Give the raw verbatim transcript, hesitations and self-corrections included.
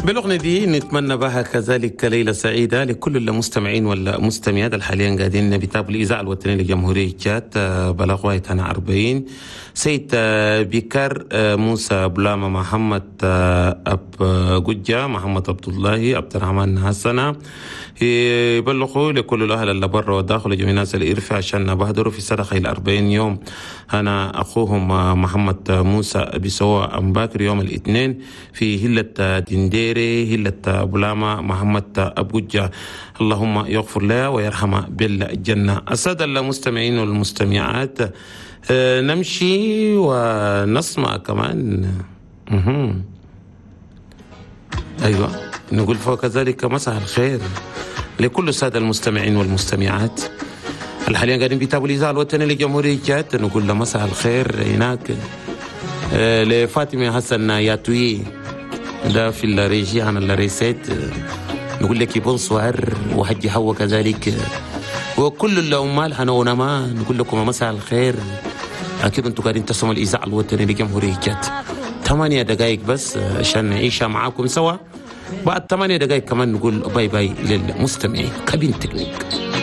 بالأغنية دي نتمنى بها كذلك ليلة سعيدة لكل المستمعين والمستمعات الحاليين قاعدين بيتابعوا الإذاعة الوطنية لجمهورية جات بلغواية أنا أربعين سيد بكر موسى بلامة محمد أب ججة محمد عبد الله عبد الرحمن حسنة يبلغوا لكل الأهل اللي برا وداخل جميع الناس اللي يرفع عشان بهدروا في صدقة الأربعين يوم. أنا أخوهم محمد موسى بسوا أمباكر يوم الاثنين في هلة دنديري هلة بلامة محمد أبو جة. اللهم يغفر له ويرحمه بالجنة. السادة المستمعين والمستمعات أه نمشي ونسمع كمان مه. أيوة نقول فوق ذلك مساء الخير لكل السادة المستمعين والمستمعات الحاليين قاعدين بيتابعوا الإذاعة الوطنية لجمهورية جات. نقول له مساء الخير هناك أه لفاطمة حسن ياتوي ده في الريجي عن الريسات. نقول لك بونسوار وحجي حوا كذلك وكل العمال حنونما نقول لكم مساء الخير. أكيد أنتم قاعدين تسمعوا الإذاعة الوطنية لجمهورية جات. ثمانية دقائق بس عشان نعيشها معاكم سوا. بعد ثمانية دقائق كمان نقول باي باي للمستمعين. كابين تكنيك.